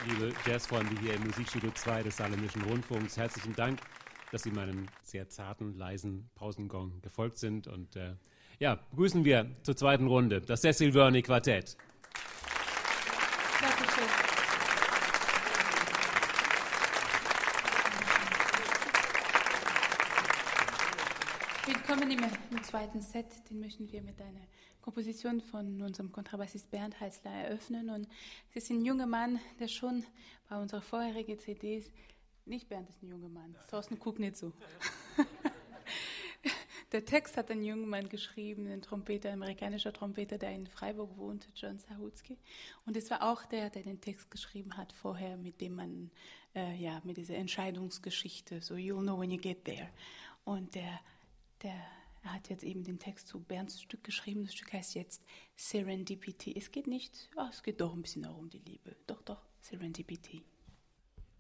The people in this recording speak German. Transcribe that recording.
liebe Jazzfreunde hier im Musikstudio 2 des Saarländischen Rundfunks. Herzlichen Dank, dass Sie meinem sehr zarten, leisen Pausengong gefolgt sind. Und begrüßen wir zur zweiten Runde das Cecil Verney Quartett. Dankeschön. Willkommen im zweiten Set. Den möchten wir mit einer Komposition von unserem Kontrabassist Bernd Heißler eröffnen. Und es ist ein junger Mann, der schon bei unserer vorherigen CDs, nicht Bernd ist ein junger Mann, Thorsten, guck nicht so. Der Text hat ein junger Mann geschrieben, ein Trompeter, amerikanischer Trompeter, der in Freiburg wohnte, John Sahutsky. Und es war auch der den Text geschrieben hat vorher, mit dem man, mit dieser Entscheidungsgeschichte, so you'll know when you get there. Und er hat jetzt eben den Text zu Bernds Stück geschrieben. Das Stück heißt jetzt Serendipity. Es geht doch ein bisschen auch um die Liebe. Doch, Serendipity.